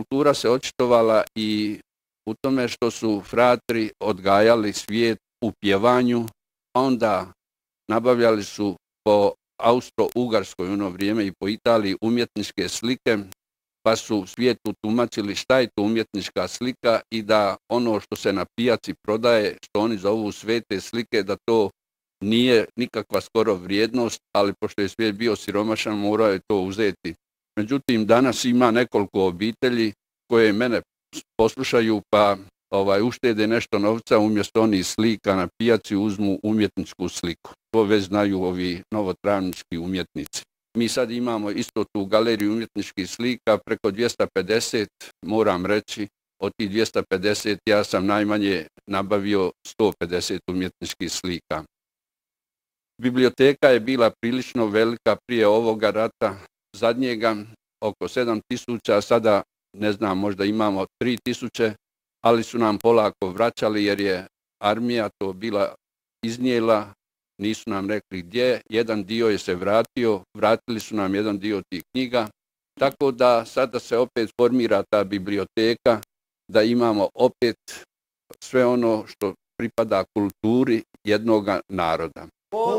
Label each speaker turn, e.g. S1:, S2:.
S1: kultura se očitovala i u tome što su fratri odgajali svijet u pjevanju, onda nabavljali su po Austro-Ugarskoj u ono vrijeme i po Italiji umjetničke slike, pa su svijetu tumačili šta je to umjetnička slika i da ono što se na pijaci prodaje, što oni zovu svete slike, da to nije nikakva skoro vrijednost, ali pošto je svijet bio siromašan, morao je to uzeti. Međutim, danas ima nekoliko obitelji koje mene poslušaju pa uštede nešto novca, umjesto onih slika na pijaci uzmu umjetničku sliku. To već znaju ovi novotravnički umjetnici. Mi sad imamo isto tu galeriju umjetničkih slika, preko 250, moram reći, od tih 250 ja sam najmanje nabavio 150 umjetničkih slika. Biblioteka je bila prilično velika prije ovoga rata, zadnjega oko 7000, sada ne znam, možda imamo 3000, ali su nam polako vraćali jer je armija to bila iznijela, nisu nam rekli gdje, jedan dio je se vratio, vratili su nam jedan dio tih knjiga, tako da sada se opet formira ta biblioteka, da imamo opet sve ono što pripada kulturi jednoga naroda.